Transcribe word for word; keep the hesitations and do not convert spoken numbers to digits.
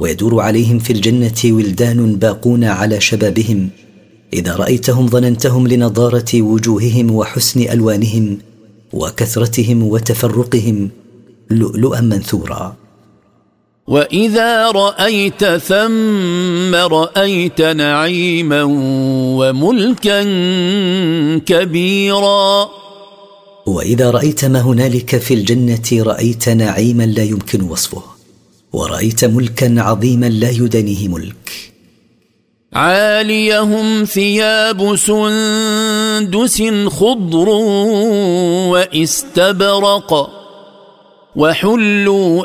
ويدور عليهم في الجنة ولدان باقون على شبابهم، إذا رأيتهم ظننتهم لنضارة وجوههم وحسن ألوانهم وكثرتهم وتفرقهم لؤلؤا منثورا. وإذا رأيت ثم رأيت نعيما وملكا كبيرا. وإذا رأيت ما هنالك في الجنة رأيت نعيما لا يمكن وصفه، ورأيت ملكا عظيما لا يدانيه ملك. عاليهم ثياب سندس خضر واستبرق وحلوا